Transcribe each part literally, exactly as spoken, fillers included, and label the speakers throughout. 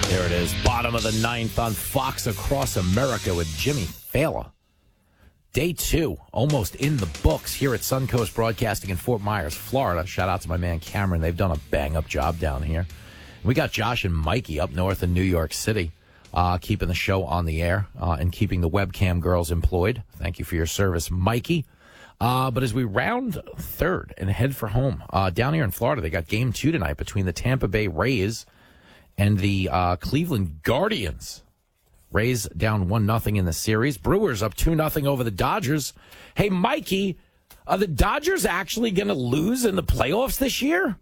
Speaker 1: There it is. Bottom of the ninth on Fox Across America with Jimmy Fallon. Day two, almost in the books here at Suncoast Broadcasting in Fort Myers, Florida. Shout out to my man Cameron. They've done a bang-up job down here. We got Josh and Mikey up north in New York City, uh, keeping the show on the air uh, and keeping the webcam girls employed. Thank you for your service, Mikey. Uh, but as we round third and head for home, uh, down here in Florida, they got game two tonight between the Tampa Bay Rays and the uh, Cleveland Guardians. Rays down one nothing in the series. Brewers up two nothing over the Dodgers. Hey, Mikey, are the Dodgers actually going to lose in the playoffs this year?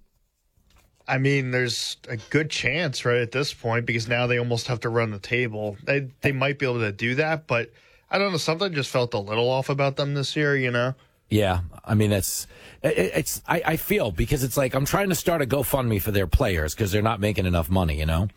Speaker 2: I mean, there's a good chance right at this point because now they almost have to run the table. They they might be able to do that, but I don't know. Something just felt a little off about them this year, you know?
Speaker 1: Yeah, I mean, that's it, it's. I, I feel because it's like I'm trying to start a GoFundMe for their players because they're not making enough money, you know.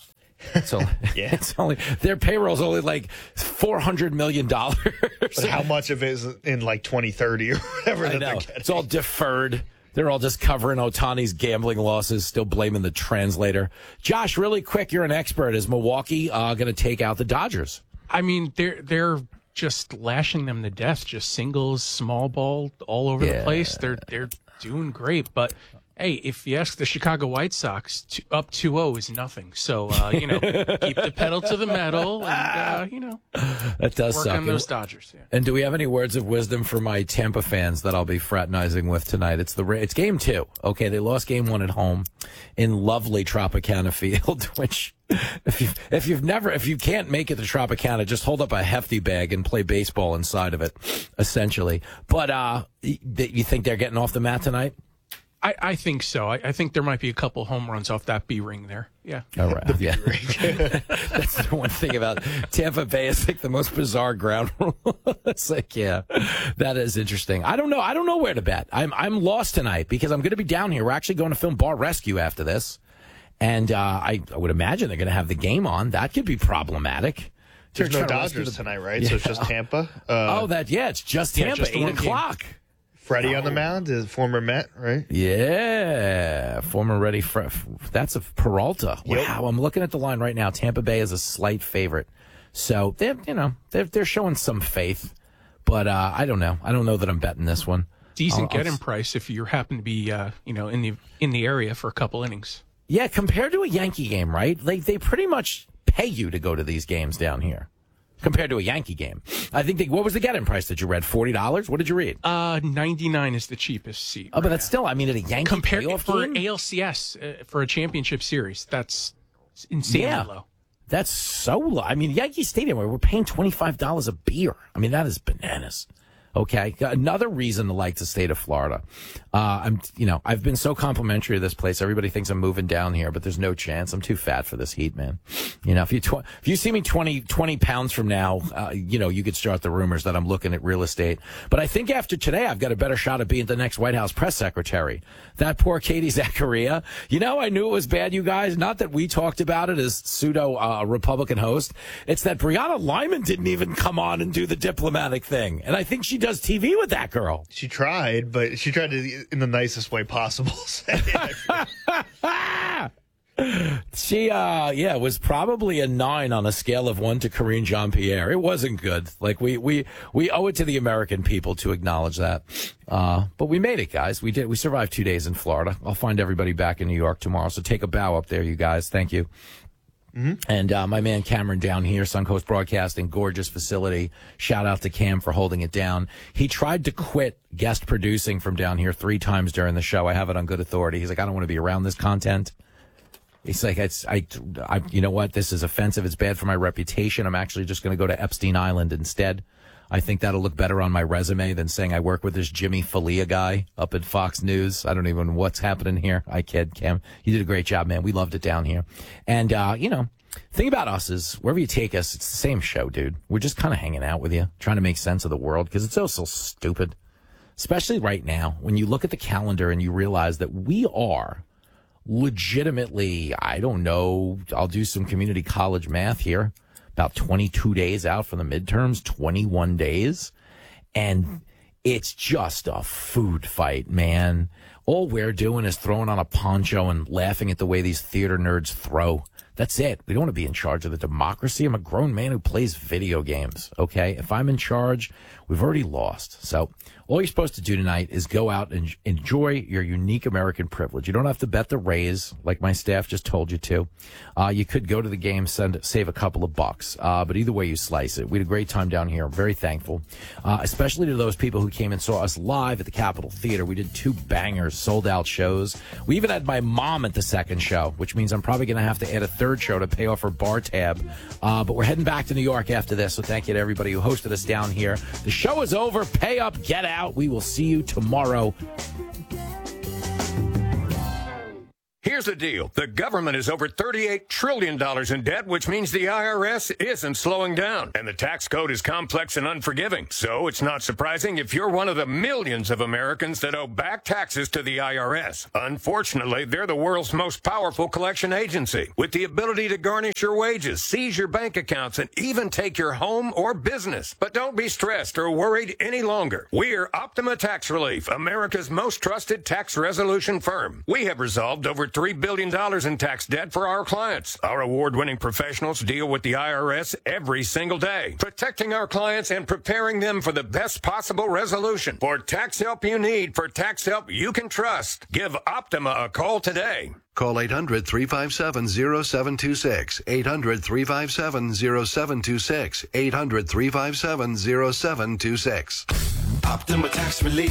Speaker 1: So yeah, it's only their payroll's only like four hundred million dollars.
Speaker 2: But how much of it is in like twenty thirty or whatever?
Speaker 1: I
Speaker 2: that
Speaker 1: know.
Speaker 2: they're getting?
Speaker 1: It's all deferred. They're all just covering Ohtani's gambling losses, still blaming the translator. Josh, really quick, you're an expert. Is Milwaukee uh, going to take out the Dodgers?
Speaker 3: I mean, they're they're. just lashing them to death, just singles, small ball, all over
Speaker 1: yeah.
Speaker 3: the place. They're they're doing great, but hey, if you ask the Chicago White Sox, to, up two oh is nothing. So uh, you know, keep the pedal to the metal, and uh, you know,
Speaker 1: that does
Speaker 3: work
Speaker 1: suck.
Speaker 3: on those Dodgers. Yeah.
Speaker 1: And do we have any words of wisdom for my Tampa fans that I'll be fraternizing with tonight? It's the it's game two. Okay, they lost game one at home in lovely Tropicana Field, which. If you if you've never if you can't make it to Tropicana, just hold up a hefty bag and play baseball inside of it, essentially. But uh, you think they're getting off the mat tonight?
Speaker 3: I, I think so. I, I think there might be a couple home runs off that B ring there. Yeah.
Speaker 1: All right. Yeah. That's the one thing about Tampa Bay. It's like the most bizarre ground rule. It's like, yeah, that is interesting. I don't know. I don't know where to bet. I'm I'm lost tonight because I'm going to be down here. We're actually going to film Bar Rescue after this. And uh, I, I would imagine they're going to have the game on. That could be problematic.
Speaker 2: There's no Dodgers the... tonight, right? Yeah. So it's just Tampa? Uh,
Speaker 1: oh, that yeah, it's just Tampa, yeah, just eight o'clock. Game.
Speaker 2: Freddie
Speaker 1: oh.
Speaker 2: on the mound, is former Met, right?
Speaker 1: Yeah, former Ready. Fre- that's a Peralta.
Speaker 2: Yep.
Speaker 1: Wow, I'm looking at the line right now. Tampa Bay is a slight favorite. So, they're, you know, they're, they're showing some faith. But uh, I don't know. I don't know that I'm betting this one.
Speaker 3: Decent
Speaker 1: I'll,
Speaker 3: get-in
Speaker 1: I'll...
Speaker 3: price if you happen to be, uh, you know, in the in the area for a couple innings.
Speaker 1: Yeah, compared to a Yankee game, right? Like, they pretty much pay you to go to these games down here. Compared to a Yankee game. I think, they, what was the get-in price that you read? forty dollars? What did you read?
Speaker 3: Uh, ninety-nine is the cheapest seat.
Speaker 1: Oh, but that's still, I mean, at a Yankee
Speaker 3: Compared
Speaker 1: playoff
Speaker 3: for
Speaker 1: game?
Speaker 3: A L C S, uh, for a championship series, that's insanely
Speaker 1: yeah,
Speaker 3: low.
Speaker 1: That's so low. I mean, Yankee Stadium, we're paying twenty-five dollars a beer. I mean, that is bananas. Okay, another reason to like the state of Florida. Uh, I'm, you know, I've been so complimentary of this place. Everybody thinks I'm moving down here, but there's no chance. I'm too fat for this heat, man. You know, if you tw- if you see me twenty, twenty pounds from now, uh, you know, you could start the rumors that I'm looking at real estate. But I think after today, I've got a better shot at being the next White House press secretary. That poor Katie Zachariah. You know, I knew it was bad, you guys. Not that we talked about it as pseudo uh, Republican host. It's that Brianna Lyman didn't even come on and do the diplomatic thing, and I think she does T V with that girl.
Speaker 2: She tried, but she tried to in the nicest way possible.
Speaker 1: She, uh, yeah, was probably a nine on a scale of one to Karine Jean-Pierre. It wasn't good. Like, we, we, we owe it to the American people to acknowledge that. Uh, but we made it, guys. We did. We survived two days in Florida. I'll find everybody back in New York tomorrow. So take a bow up there, you guys. Thank you. Mm-hmm. And uh, my man Cameron down here, Suncoast Broadcasting, gorgeous facility. Shout out to Cam for holding it down. He tried to quit guest producing from down here three times during the show. I have it on good authority. He's like, I don't want to be around this content. He's like, it's, I, I, you know what? This is offensive. It's bad for my reputation. I'm actually just going to go to Epstein Island instead. I think that'll look better on my resume than saying I work with this Jimmy Falia guy up at Fox News. I don't even know what's happening here. I kid, Cam. You did a great job, man. We loved it down here. And, uh, you know, thing about us is wherever you take us, it's the same show, dude. We're just kind of hanging out with you, trying to make sense of the world because it's so, so stupid. Especially right now, when you look at the calendar and you realize that we are legitimately, I don't know, I'll do some community college math here, about twenty-two days out from the midterms, twenty-one days. And it's just a food fight, man. All we're doing is throwing on a poncho and laughing at the way these theater nerds throw. That's it. We don't want to be in charge of the democracy. I'm a grown man who plays video games, okay? If I'm in charge, we've already lost. So all you're supposed to do tonight is go out and enjoy your unique American privilege. You don't have to bet the Rays like my staff just told you to. Uh, you could go to the game, send, save a couple of bucks. Uh, but either way you slice it, we had a great time down here. I'm very thankful, uh, especially to those people who came and saw us live at the Capitol Theater. We did two bangers, sold out shows. We even had my mom at the second show, which means I'm probably going to have to add a third show to pay off her bar tab. Uh, but we're heading back to New York after this. So thank you to everybody who hosted us down here. The show is over. Pay up, get out. We will see you tomorrow.
Speaker 4: Here's the deal. The government is over thirty-eight trillion dollars in debt, which means the I R S isn't slowing down. And the tax code is complex and unforgiving. So it's not surprising if you're one of the millions of Americans that owe back taxes to the I R S. Unfortunately, they're the world's most powerful collection agency, with the ability to garnish your wages, seize your bank accounts, and even take your home or business. But don't be stressed or worried any longer. We're Optima Tax Relief, America's most trusted tax resolution firm. We have resolved over three billion dollars in tax debt for our clients. Our award-winning professionals deal with the I R S every single day, protecting our clients and preparing them for the best possible resolution. For tax help you need, for tax help you can trust, give Optima a call today.
Speaker 5: Call eight hundred, three five seven, zero seven two six, eight hundred, three five seven, zero seven two six, eight hundred, three five seven, zero seven two six.
Speaker 6: Optima Tax Relief.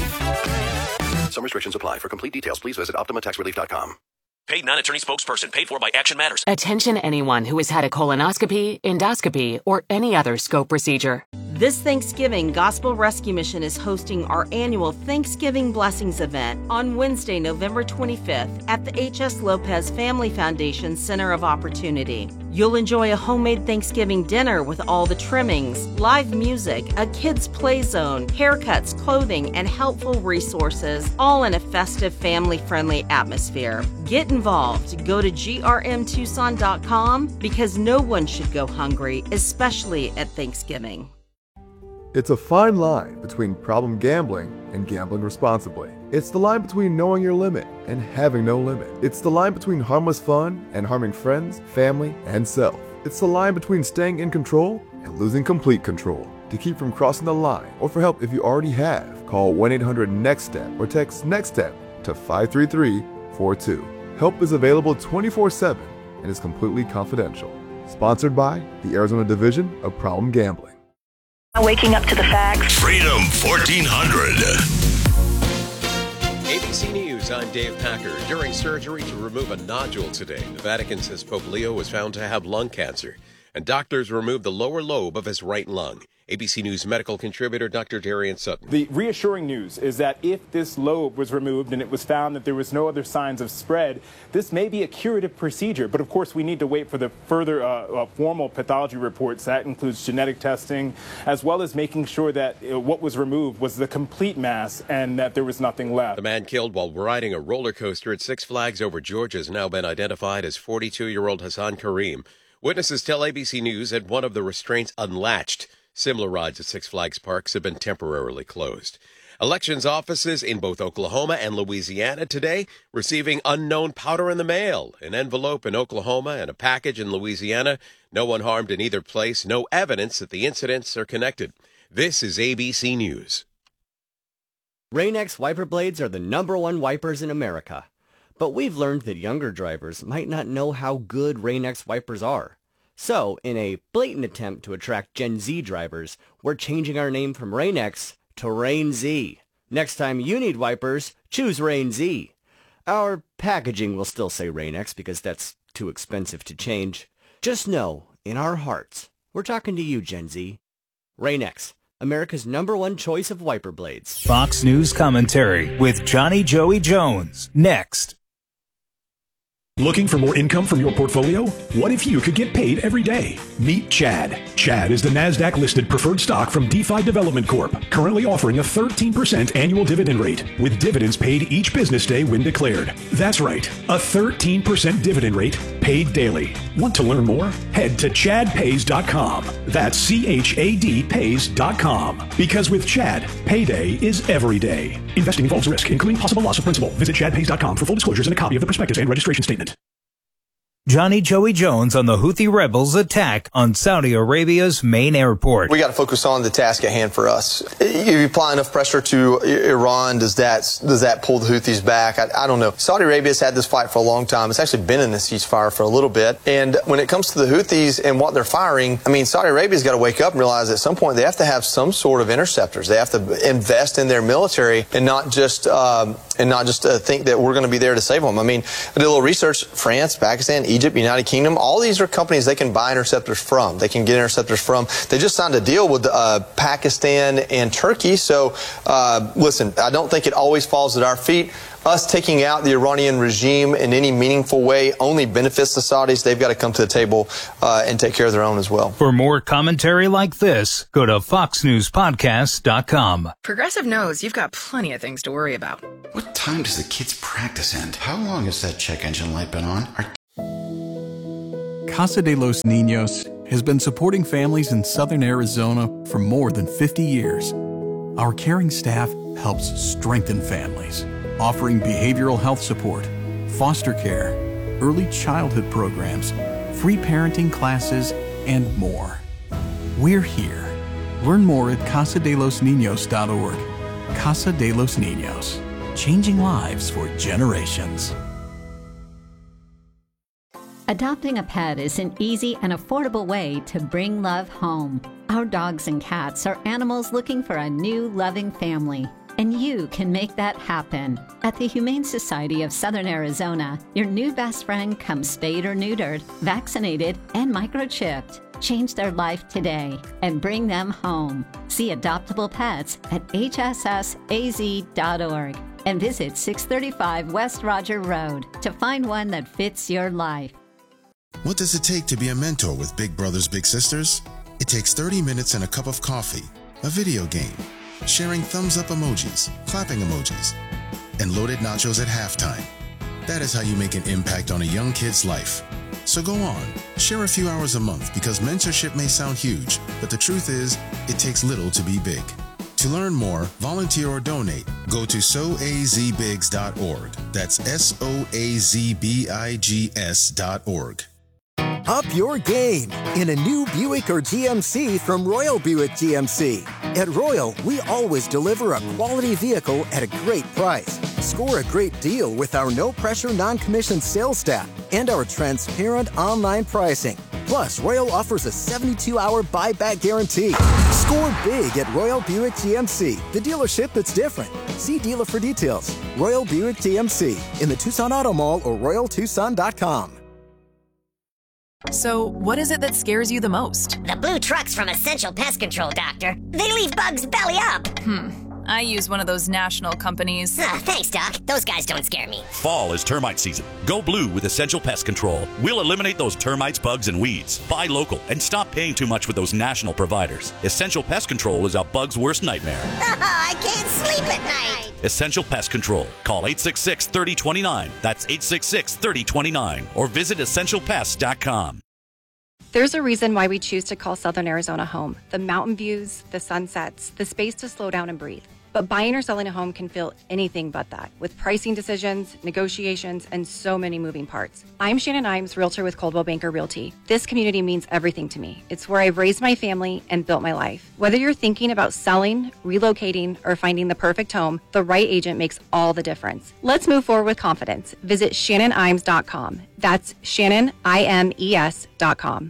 Speaker 5: Some restrictions apply. For complete details, please visit optima tax relief dot com.
Speaker 7: Paid non-attorney spokesperson. Paid for by Action Matters.
Speaker 8: Attention anyone who has had a colonoscopy, endoscopy, or any other scope procedure.
Speaker 9: This Thanksgiving, Gospel Rescue Mission is hosting our annual Thanksgiving Blessings event on Wednesday, November twenty-fifth at the H S. Lopez Family Foundation Center of Opportunity. You'll enjoy a homemade Thanksgiving dinner with all the trimmings, live music, a kids' play zone, haircuts, clothing, and helpful resources, all in a festive, family-friendly atmosphere. Get involved. Go to G R M Tucson dot com because no one should go hungry, especially at Thanksgiving.
Speaker 10: It's a fine line between problem gambling and gambling responsibly. It's the line between knowing your limit and having no limit. It's the line between harmless fun and harming friends, family, and self. It's the line between staying in control and losing complete control. To keep from crossing the line, or for help if you already have, call one eight hundred next step or text NEXTSTEP to five three three four two. Help is available twenty-four seven and is completely confidential. Sponsored by the Arizona Division of Problem Gambling.
Speaker 11: Waking up to the facts.
Speaker 6: Freedom fourteen hundred.
Speaker 12: A B C News, I'm Dave Packer. During surgery to remove a nodule today, the Vatican says Pope Leo was found to have lung cancer, and doctors removed the lower lobe of his right lung. A B C News medical contributor Doctor Darian Sutton.
Speaker 13: The reassuring news is that if this lobe was removed and it was found that there was no other signs of spread, this may be a curative procedure. But of course, we need to wait for the further uh, uh, formal pathology reports. That includes genetic testing, as well as making sure that uh, what was removed was the complete mass and that there was nothing left.
Speaker 12: The man killed while riding a roller coaster at Six Flags over Georgia has now been identified as forty-two-year-old Hassan Kareem. Witnesses tell A B C News that one of the restraints unlatched. Similar rides at Six Flags parks have been temporarily closed. Elections offices in both Oklahoma and Louisiana today receiving unknown powder in the mail. An envelope in Oklahoma and a package in Louisiana. No one harmed in either place. No evidence that the incidents are connected. This is A B C News.
Speaker 14: Rain-X wiper blades are the number one wipers in America. But we've learned that younger drivers might not know how good Rain-X wipers are. So, in a blatant attempt to attract Gen Z drivers, we're changing our name from Rain-X to Rain-Z. Next time you need wipers, choose Rain-Z. Our packaging will still say Rain-X because that's too expensive to change. Just know, in our hearts, we're talking to you, Gen Z. Rain-X, America's number one choice of wiper blades.
Speaker 15: Fox News commentary with Johnny Joey Jones. Next.
Speaker 16: Looking for more income from your portfolio? What if you could get paid every day? Meet Chad. Chad is the NASDAQ-listed preferred stock from DeFi Development Corp, currently offering a thirteen percent annual dividend rate, with dividends paid each business day when declared. That's right, a thirteen percent dividend rate paid daily. Want to learn more? Head to chad pays dot com. That's C H A D pays dot com. Because with Chad, payday is every day. Investing involves risk, including possible loss of principal. Visit chad pays dot com for full disclosures and a copy of the prospectus and registration statement.
Speaker 15: Johnny Joey Jones on the Houthi rebels' attack on Saudi Arabia's main airport.
Speaker 17: We got to focus on the task at hand for us. If you apply enough pressure to Iran, does that does that pull the Houthis back? I, I don't know. Saudi Arabia's had this fight for a long time. It's actually been in the ceasefire for a little bit. And when it comes to the Houthis and what they're firing, I mean, Saudi Arabia's got to wake up and realize at some point they have to have some sort of interceptors. They have to invest in their military and not just um, and not just uh, think that we're going to be there to save them. I mean, I did a little research. France, Pakistan, Egypt, United Kingdom, all these are companies they can buy interceptors from. They can get interceptors from. They just signed a deal with uh, Pakistan and Turkey. So, uh, listen, I don't think it always falls at our feet. Us taking out the Iranian regime in any meaningful way only benefits the Saudis. They've got to come to the table uh, and take care of their own as well.
Speaker 15: For more commentary like this, go to fox news podcast dot com.
Speaker 18: Progressive knows you've got plenty of things to worry about.
Speaker 19: What time does the kids' practice end? How long has that check engine light been on? Are
Speaker 20: Casa de los Niños has been supporting families in southern Arizona for more than fifty years. Our caring staff helps strengthen families, offering behavioral health support, foster care, early childhood programs, free parenting classes, and more. We're here. Learn more at casa de los niños dot org. Casa de los Niños, changing lives for generations.
Speaker 21: Adopting a pet is an easy and affordable way to bring love home. Our dogs and cats are animals looking for a new, loving family, and you can make that happen. At the Humane Society of Southern Arizona, your new best friend comes spayed or neutered, vaccinated, and microchipped. Change their life today and bring them home. See adoptable pets at H S S A Z dot org and visit six thirty-five West Roger Road to find one that fits your life.
Speaker 22: What does it take to be a mentor with Big Brothers Big Sisters? It takes thirty minutes and a cup of coffee, a video game, sharing thumbs up emojis, clapping emojis, and loaded nachos at halftime. That is how you make an impact on a young kid's life. So go on, share a few hours a month because mentorship may sound huge, but the truth is, it takes little to be big. To learn more, volunteer or donate, go to so a z bigs dot org. That's S O A Z B I G S dot org.
Speaker 23: Up your game in a new Buick or G M C from Royal Buick G M C. At Royal, we always deliver a quality vehicle at a great price. Score a great deal with our no-pressure, non-commissioned sales staff and our transparent online pricing. Plus, Royal offers a seventy-two hour buyback guarantee. Score big at Royal Buick G M C, the dealership that's different. See dealer for details. Royal Buick G M C in the Tucson Auto Mall or royal tucson dot com.
Speaker 24: So, what is it that scares you the most?
Speaker 25: The blue trucks from Essential Pest Control, Doctor. They leave bugs belly up.
Speaker 24: Hmm. I use one of those national companies.
Speaker 25: Ah, thanks, Doc. Those guys don't scare me.
Speaker 26: Fall is termite season. Go blue with Essential Pest Control. We'll eliminate those termites, bugs, and weeds. Buy local and stop paying too much with those national providers. Essential Pest Control is a bug's worst nightmare.
Speaker 25: Oh, I can't sleep at night.
Speaker 26: Essential Pest Control. Call eight six six, three oh two nine. That's eight six six, three oh two nine. Or visit essential pest dot com.
Speaker 27: There's a reason why we choose to call Southern Arizona home. The mountain views, the sunsets, the space to slow down and breathe. But buying or selling a home can feel anything but that, with pricing decisions, negotiations, and so many moving parts. I'm Shannon Imes, realtor with Coldwell Banker Realty. This community means everything to me. It's where I've raised my family and built my life. Whether you're thinking about selling, relocating, or finding the perfect home, the right agent makes all the difference. Let's move forward with confidence. Visit shannon imes dot com. That's shannon imes dot com.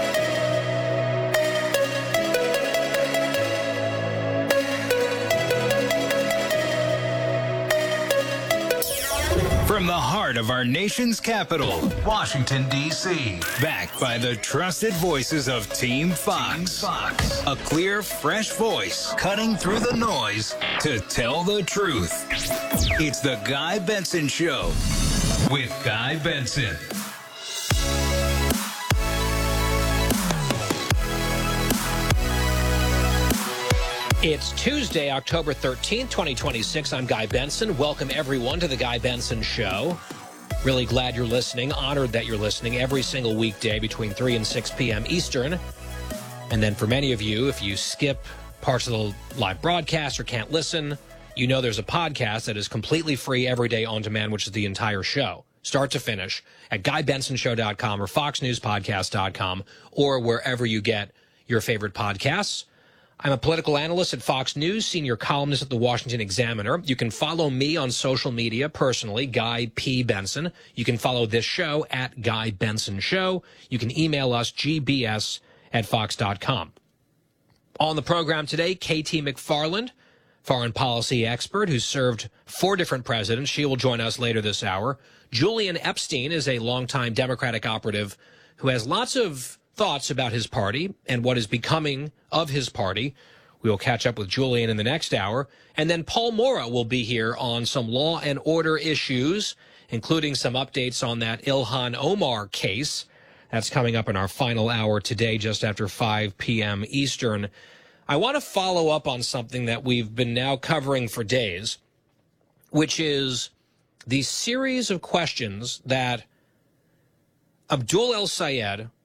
Speaker 15: From the heart of our nation's capital, Washington, D C Backed by the trusted voices of Team Fox. Team Fox. A clear, fresh voice cutting through the noise to tell the truth. It's the Guy Benson Show with Guy Benson.
Speaker 28: It's Tuesday, October thirteenth, twenty twenty-six. I'm Guy Benson. Welcome, everyone, to the Guy Benson Show. Really glad you're listening. Honored that you're listening every single weekday between three and six p.m. Eastern. And then for many of you, if you skip parts of the live broadcast or can't listen, you know there's a podcast that is completely free every day on demand, which is the entire show. start to finish, at guy benson show dot com or fox news podcast dot com or wherever you get your favorite podcasts. I'm a political analyst at Fox News, senior columnist at the Washington Examiner. You can follow me on social media personally, Guy P. Benson. You can follow this show at Guy Benson Show. You can email us, g b s at fox dot com. On the program today, Katie McFarland, foreign policy expert who served four different presidents. She will join us later this hour. Julian Epstein is a longtime Democratic operative who has lots of thoughts about his party and what is becoming of his party. We will catch up with Julian in the next hour. And then Paul Mora will be here on some law and order issues, including some updates on that Ilhan Omar case. That's coming up in our final hour today, just after five p.m. Eastern. I want to follow up on something that we've been now covering for days, which is the series of questions that Abdul El Sayed,